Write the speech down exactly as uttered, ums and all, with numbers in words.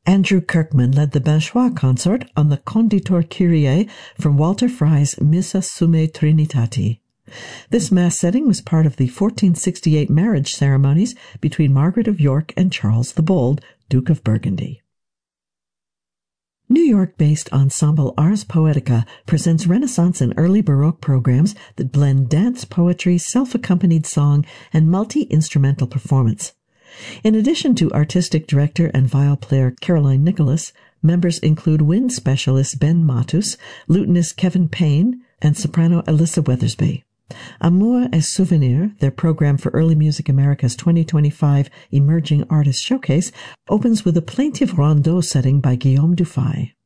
Andrew Kirkman led the Binchois consort on the Conditor Kyrie from Walter Fry's Missa Summa Trinitati. This mass setting was part of the fourteen sixty-eight marriage ceremonies between Margaret of York and Charles the Bold, Duke of Burgundy. New York-based ensemble Ars Poetica presents Renaissance and early Baroque programs that blend dance, poetry, self-accompanied song, and multi-instrumental performance. In addition to artistic director and viol player Caroline Nicholas, members include wind specialist Ben Matus, lutenist Kevin Payne, and soprano Alyssa Weathersby. Amour et Souvenir, their program for Early Music America's twenty twenty-five Emerging Artist Showcase, opens with a plaintive rondeau setting by Guillaume Dufay.